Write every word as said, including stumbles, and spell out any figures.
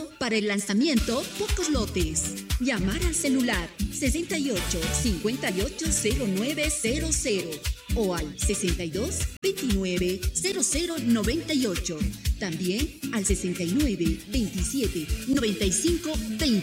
para el lanzamiento, pocos lotes. Llamar al celular sesenta y ocho, cincuenta y ocho, cero nueve cero cero o al sesenta y dos, veintinueve, cero cero noventa y ocho. También al sesenta y nueve, veintisiete, noventa y cinco, veinte.